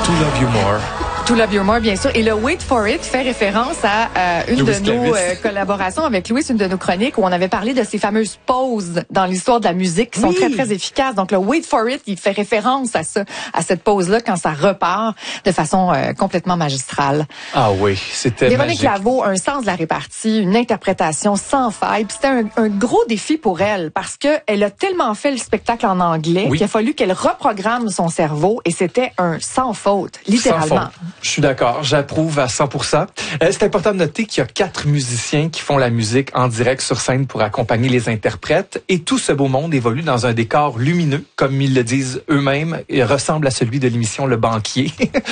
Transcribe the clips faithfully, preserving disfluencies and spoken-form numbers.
To Love You More. To Love You More, bien sûr. Et le Wait for It fait référence à euh, une Louis de nos euh, collaborations avec Louis, une de nos chroniques où on avait parlé de ces fameuses pauses dans l'histoire de la musique qui sont oui. très, très efficaces. Donc, le Wait for It, il fait référence à ça, à cette pause-là quand ça repart de façon euh, complètement magistrale. Ah oui, c'était Véronique magique. Laveau, un sens de la répartie, une interprétation sans faille. Puis c'était un, un gros défi pour elle parce que elle a tellement fait le spectacle en anglais oui. qu'il a fallu qu'elle reprogramme son cerveau et c'était un sans faute, littéralement. Sans faute. Je suis d'accord, j'approuve à cent pour cent. Euh, c'est important de noter qu'il y a quatre musiciens qui font la musique en direct sur scène pour accompagner les interprètes et tout ce beau monde évolue dans un décor lumineux, comme ils le disent eux-mêmes, et ressemble à celui de l'émission Le Banquier.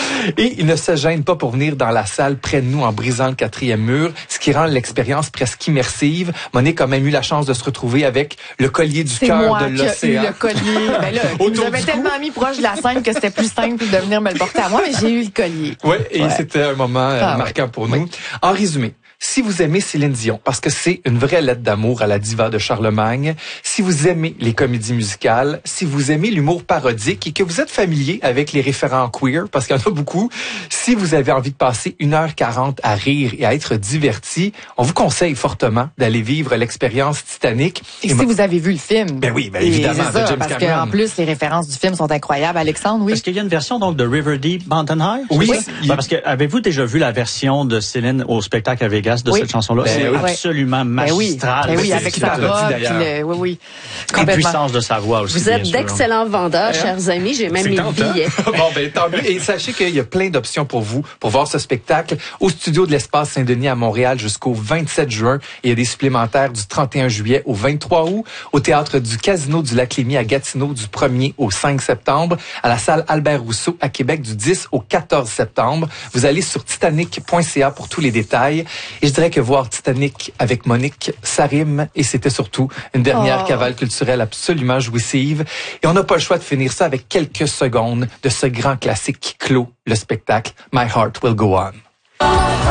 Et ils ne se gênent pas pour venir dans la salle près de nous en brisant le quatrième mur, ce qui rend l'expérience presque immersive. Monique a même eu la chance de se retrouver avec le collier du cœur de l'océan. C'est moi qui ai eu le collier. Ben là, vous m'avez tellement mis proche de la scène que c'était plus simple de venir me le porter à moi, mais j'ai eu le collier. Oui, et ouais. c'était un moment euh, ah, marquant ouais. pour nous. Oui. En résumé, si vous aimez Céline Dion, parce que c'est une vraie lettre d'amour à la diva de Charlemagne, si vous aimez les comédies musicales, si vous aimez l'humour parodique et que vous êtes familier avec les référents queer, parce qu'il y en a beaucoup, si vous avez envie de passer une heure quarante à rire et à être diverti, on vous conseille fortement d'aller vivre l'expérience Titanic. Et, et si vous avez vu le film. Ben oui, ben évidemment, ça, de James parce Cameron. qu'en plus, les références du film sont incroyables. Alexandre, oui. Est-ce qu'il y a une version donc de River Deep Mountain High? Oui. oui. Ben, parce que avez-vous déjà vu la version de Céline au spectacle à Vegas de oui. cette chanson-là? Ben c'est oui. absolument magistral. Ben oui, ben oui avec sa robe, le, oui, oui. La puissance de sa voix aussi. Vous êtes d'excellents vendeurs, chers amis. J'ai même mis le billet. Bon, ben, tant mieux. Et sachez qu'il y a plein d'options pour vous pour voir ce spectacle au studio de l'Espace Saint-Denis à Montréal jusqu'au vingt-sept juin. Et il y a des supplémentaires du trente et un juillet au vingt-trois août, au théâtre du Casino du Lac-Lémy à Gatineau du premier au cinq septembre, à la salle Albert Rousseau à Québec du dix au quatorze septembre. Vous allez sur titanic point c a pour tous les détails. Et je dirais que voir Titanic avec Monique, ça rime et c'était surtout une dernière oh. cavale culturelle absolument jouissive. Et on n'a pas le choix de finir ça avec quelques secondes de ce grand classique qui clôt le spectacle My Heart Will Go On.